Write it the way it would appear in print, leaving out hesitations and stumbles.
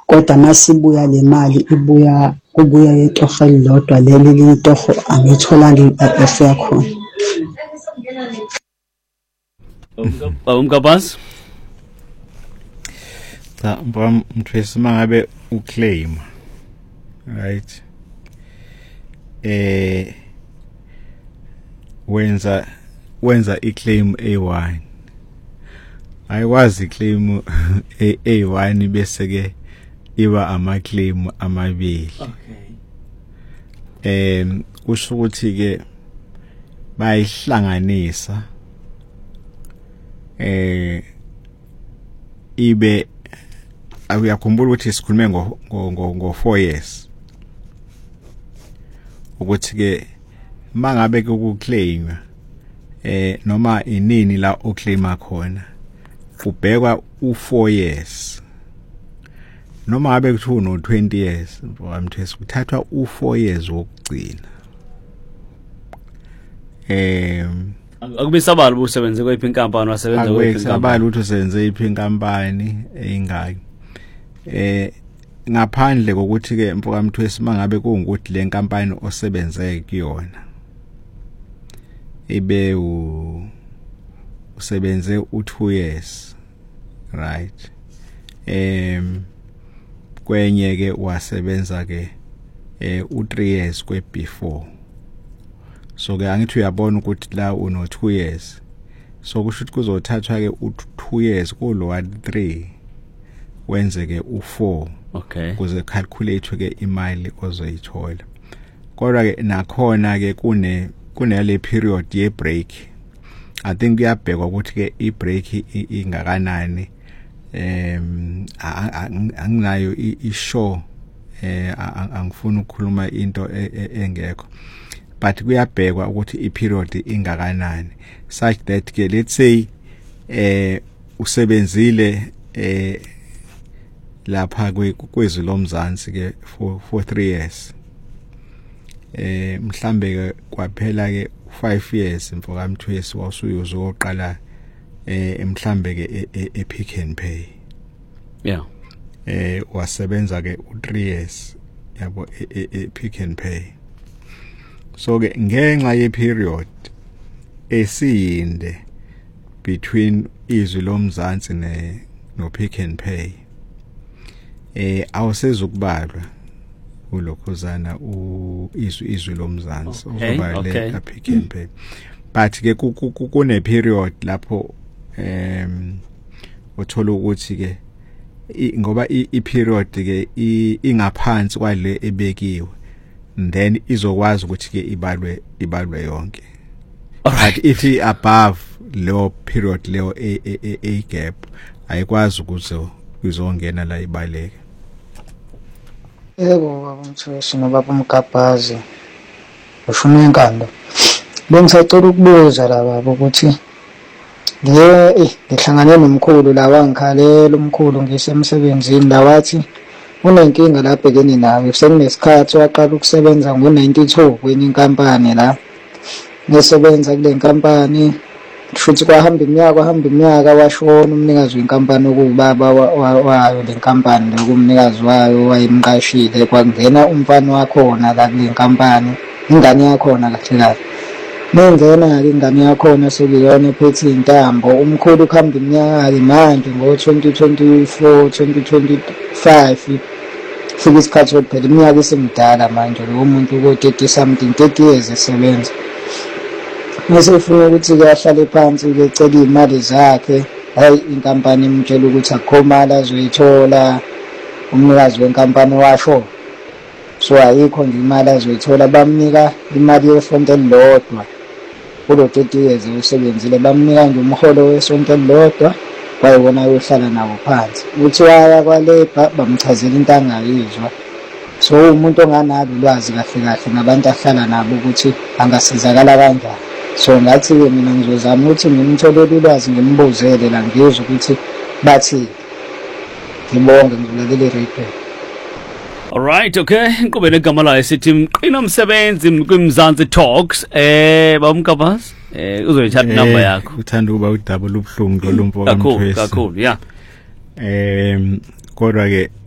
kodwa masibuya le mali kubuya itoho elilodwa leli litoho angitholanga i-UIF yakhona. Umkabazi cha mthwesi mangabe uclaim right wenza iclaim A1 ayikwazi iclaim A1 bese ke iba ama claim amabili. Kusho ukuthi ke bayihlanganisa ibe uyakhumbula ukuthi sikhulume ngo 4 years ukuthi ke mangabe kuclaim noma inini la oclaima khona ubhekwa u4 years noma ngabe kuthiwa no 20 years mthwesi kuthathwa u4 years wokugcina. Akubisabala ubusebenze kwephi inkampani wasebenza kwephi inkampani akubisabala ukuthi usebenze iphi inkampani eyingaki ngaphandle kokuthi ke mfoka mthwesi mangabe kungukuthi le nkampani osebenze kuyona ibe usebenze u2 years right kwenye ke wasebenza ke u3 years kwe before. So ke angithi uyabona ukuthi la uno 2 years so kusho ukuthi kuzothathwa ke u2 years kulo 3 wenze ke u4 okay kuze calculate ke imali ozoyithola. Kodwa ke nakhona ke kunale period ye break I think kuyabhekwa ukuthi ke I break ingakanani anginayo ishow angifuni ukukhuluma into engekho but kuyabhekwa ukuthi I period ingakanani such that ke let's say usebenzile lapha kwezwe lomzansi ke for 3 years mhlambe ke kwaphela ke 5 years mfoka mthwesi wasuyoqala mhlambe ke ePick n Pay yeah wasebenza ke u3 years yabo ePick n Pay. So ke ngenxa ye period esiyinde between izwe lomzansi no Pick n Pay awusezukubalwa ulokhuzana izwi lomzansi uzobale ka Pick n Pay but ke kune period lapho uthola ukuthi ke ngoba I period ke ingaphansi kwale ebekiwe then izokwazi ukuthi ke ibalwe yonke. But if above low period leyo a gap ayikwazi ukuzongena la ibaleke. Yebo mthwesi nobaba uMkabazi ufuna inkando bengisacela ukubuza la baba ukuthi ngihlangane nomkhulu la wangikhalela umkhulu ngisemsebenzini la wathi unenkinga la abhekene nayo sekunesikhathi waqala ukusebenza ngo92 kwenye inkampani la ngisebenza kule nkampani futhi kwahamba iminyaka washona umnikazi wenkampani okubaba wayo le nkampani lokumnikazi wayo wayemqashile kwangena umfana wakhona la kule nkampani ingane yakhona kahle kahle mengena ke ingane yakhona sekuyona ephethe intambo umkhulu khamba iminyaka manje ngo2024 2025 fika isikhathi sokuphela iminyaka esemdala manje lo muntu ko 30 something 30 years esebenza mase ufuna ukuthi ke ahlale phansi ke ecela imali zakhe hayi inkampani imtshela ukuthi akukhomala azoyithola umnikazi wenkampani washo so ayikho nje imali azoyithola bamnika imali yesonto elilodwa kulo 30 years usebenzile bamnika nje umholo wesonto elilodwa bayibona uyohlala nabo phansi uthi waya kwalebha bamchazela into angayizwa so umuntu onganalo ulwazi kahle kahle nabantu ahlala nabo ukuthi angasizakala kanjani. So ngathi mina ngizozama ukuthi ngimtholele ulwazi ngimbuzele la ngizwe ukuthi bathi ngibonge ngilalele radio. All right, okay. Nkube negama la sithi mqina umsebenzi kwimzansi talks bamkabazi uzoyithatha number yakho. Uthanda ukuba udouble ubhlungu lo mfo kamthwesi. Kakhulu, yeah. Kodwa ke